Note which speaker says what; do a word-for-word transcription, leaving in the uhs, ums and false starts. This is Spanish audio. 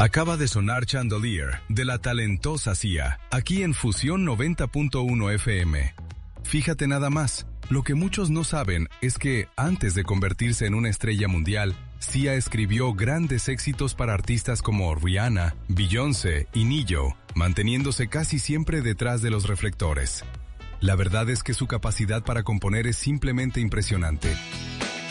Speaker 1: Acaba de sonar Chandelier, de la talentosa Sia, aquí en Fusión noventa punto uno F M. Fíjate nada más, lo que muchos no saben es que, antes de convertirse en una estrella mundial, Sia escribió grandes éxitos para artistas como Rihanna, Beyoncé y Ne-Yo, manteniéndose casi siempre detrás de los reflectores. La verdad es que su capacidad para componer es simplemente impresionante.